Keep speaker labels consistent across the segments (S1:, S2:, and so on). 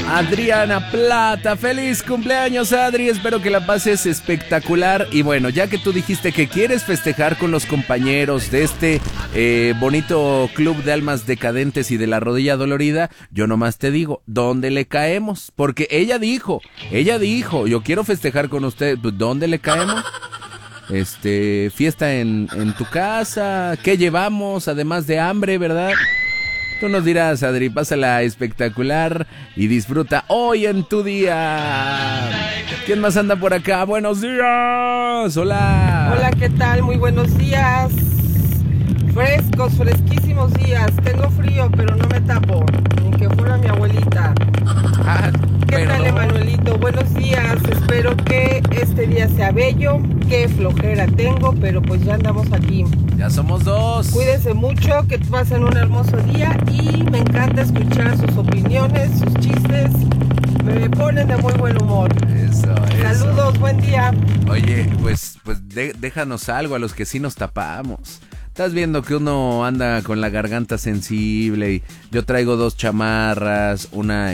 S1: Adriana Plata. Feliz cumpleaños, Adri, espero que la pases espectacular. Y bueno, ya que tú dijiste que quieres festejar con los compañeros de este bonito club de almas decadentes y de la rodilla dolorida, yo nomás te digo, ¿dónde le caemos? Porque ella dijo, yo quiero festejar con usted, ¿dónde le caemos? Fiesta en tu casa, ¿qué llevamos? Además de hambre, ¿verdad? Tú nos dirás, Adri, pásala espectacular y disfruta hoy en tu día. ¿Quién más anda por acá? ¡Buenos días! ¡Hola!
S2: Hola, ¿qué tal? Muy buenos días. Frescos, fresquísimos días. Tengo frío, pero no me tapo. Ni que fuera mi abuelita. ¿Qué tal, Emanuelito? Buenos días. Espero que este día sea bello. Qué flojera tengo, pero pues ya andamos aquí.
S1: Ya somos dos.
S2: Cuídense mucho, que pasen un hermoso día y me encanta escuchar sus opiniones, sus chistes. Me ponen de muy buen humor.
S1: Eso.
S2: Saludos, buen día.
S1: Oye, pues déjanos algo a los que sí nos tapamos. Estás viendo que uno anda con la garganta sensible y yo traigo 2 chamarras, una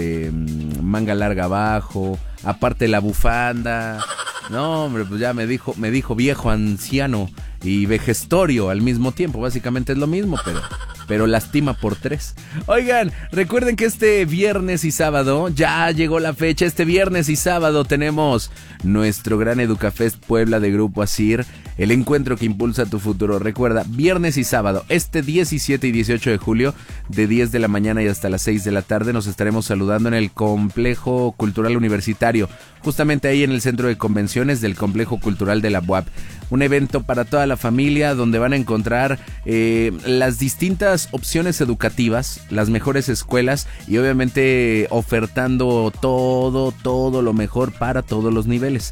S1: manga larga abajo, aparte la bufanda. No, hombre, pues ya me dijo viejo, anciano y vejestorio al mismo tiempo. Básicamente es lo mismo, pero lastima por 3. Oigan, recuerden que este viernes y sábado, ya llegó la fecha, este viernes y sábado tenemos nuestro gran Educafest Puebla de Grupo Asir, el encuentro que impulsa tu futuro. Recuerda, viernes y sábado, 17 y 18 de julio, de 10 de la mañana y hasta las 6 de la tarde, nos estaremos saludando en el Complejo Cultural Universitario, justamente ahí en el centro de convenciones del Complejo Cultural de la UAP. Un evento para toda la familia donde van a encontrar las distintas opciones educativas, las mejores escuelas y obviamente ofertando todo lo mejor para todos los niveles.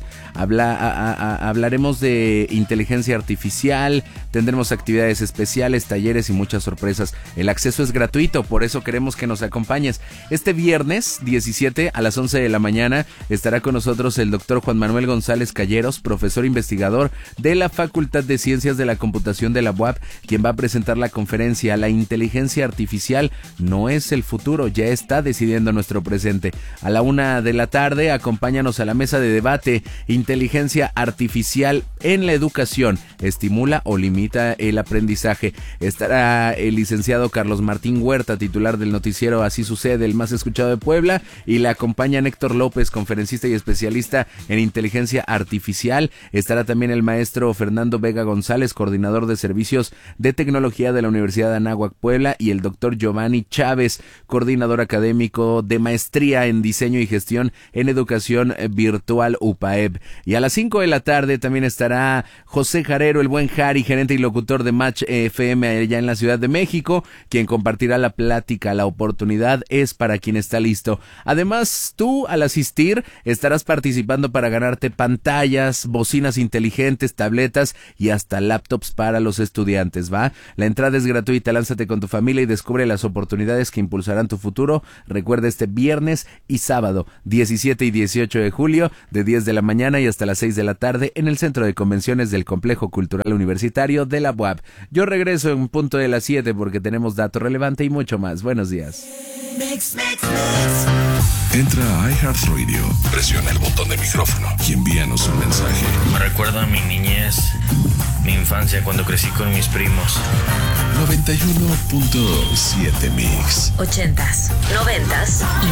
S1: Hablaremos de inteligencia artificial, tendremos actividades especiales, talleres y muchas sorpresas. El acceso es gratuito, por eso queremos que nos acompañes. Este viernes 17 a las 11 de la mañana estará con nosotros el doctor Juan Manuel González Calleros, profesor investigador de la Facultad de Ciencias de la Computación de la UAP, quien va a presentar la conferencia La inteligencia artificial no es el futuro, ya está decidiendo nuestro presente. A la 1 de la tarde, acompáñanos a la mesa de debate Inteligencia artificial en la educación, ¿estimula o limita el aprendizaje? Estará el licenciado Carlos Martín Huerta, titular del noticiero Así Sucede, el más escuchado de Puebla, y le acompaña Héctor López, conferencista y especialista en inteligencia artificial. Estará también el maestro Fernando Vega González, coordinador de servicios de tecnología de la Universidad de Anáhuac Puebla, y el doctor Giovanni Chávez, coordinador académico de maestría en diseño y gestión en educación virtual UPAEB. Y a las 5 de la tarde también estará José Jarero, el buen Jari, gerente y locutor de Match FM allá en la Ciudad de México, quien compartirá la plática. La oportunidad es para quien está listo. Además, tú al asistir estarás participando para ganarte pantallas, bocinas inteligentes, tabletas y hasta laptops para los estudiantes, ¿va? La entrada es gratuita, lánzate con tu familia y descubre las oportunidades que impulsarán tu futuro. Recuerda, este viernes y sábado, 17 y 18 de julio, de 10 de la mañana y hasta las 6 de la tarde, en el Centro de Convenciones del Complejo Cultural Universitario de la UAP. Yo regreso en punto de las 7 porque tenemos dato relevante y mucho más. Buenos días.
S3: Entra a iHeartRadio, presiona el botón de micrófono y envíanos un mensaje.
S4: Me recuerda a mi niñez, mi infancia cuando crecí con mis primos.
S3: 91.7 Mix.
S5: 80s, 90s y